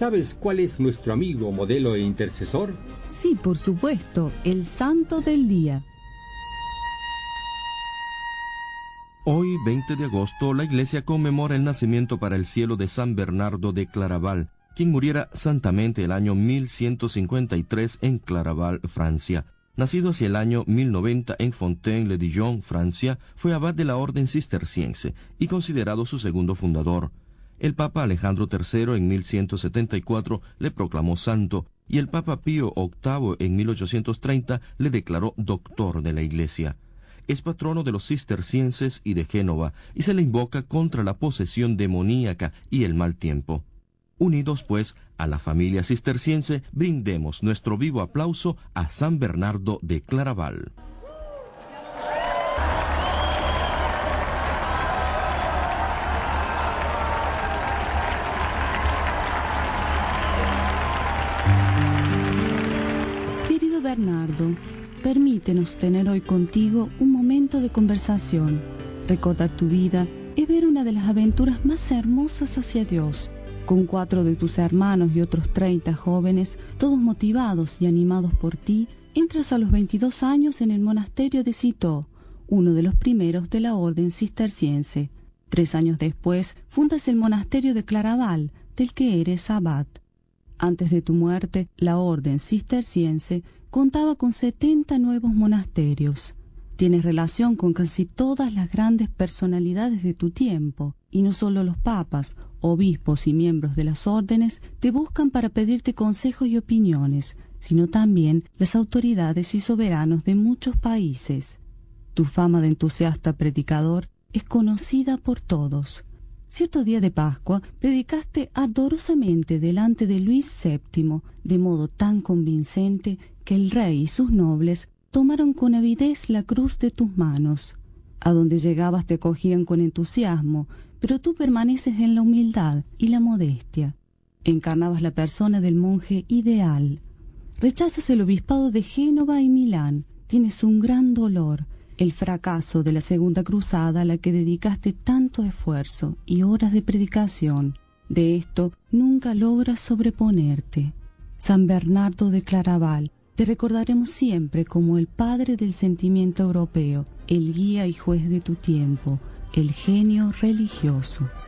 ¿Sabes cuál es nuestro amigo, modelo e intercesor? Sí, por supuesto, el santo del día. Hoy, 20 de agosto, la Iglesia conmemora el nacimiento para el cielo de San Bernardo de Claraval, quien muriera santamente el año 1153 en Claraval, Francia. Nacido hacia el año 1090 en Fontaine-le-Dijon, Francia, fue abad de la orden cisterciense y considerado su segundo fundador. El Papa Alejandro III en 1174 le proclamó santo y el Papa Pío VIII en 1830 le declaró doctor de la Iglesia. Es patrono de los cistercienses y de Génova y se le invoca contra la posesión demoníaca y el mal tiempo. Unidos, pues, a la familia cisterciense, brindemos nuestro vivo aplauso a San Bernardo de Claraval. Querido Bernardo, permítenos tener hoy contigo un momento de conversación. Recordar tu vida es ver una de las aventuras más hermosas hacia Dios. Con 4 de tus hermanos y otros 30 jóvenes, todos motivados y animados por ti, entras a los 22 años en el monasterio de Citeaux, uno de los primeros de la orden cisterciense. 3 años después, fundas el monasterio de Claraval, del que eres abad. Antes de tu muerte, la orden cisterciense contaba con 70 nuevos monasterios. Tienes relación con casi todas las grandes personalidades de tu tiempo, y no solo los papas, obispos y miembros de las órdenes te buscan para pedirte consejos y opiniones, sino también las autoridades y soberanos de muchos países. Tu fama de entusiasta predicador es conocida por todos. Cierto día de Pascua predicaste ardorosamente delante de Luis VII, de modo tan convincente que el rey y sus nobles tomaron con avidez la cruz de tus manos. A donde llegabas te acogían con entusiasmo, pero tú permaneces en la humildad y la modestia. Encarnabas la persona del monje ideal. Rechazas el obispado de Génova y Milán. Tienes un gran dolor, el fracaso de la Segunda Cruzada a la que dedicaste tanto esfuerzo y horas de predicación. De esto nunca logras sobreponerte. San Bernardo de Claraval, te recordaremos siempre como el padre del sentimiento europeo, el guía y juez de tu tiempo, el genio religioso.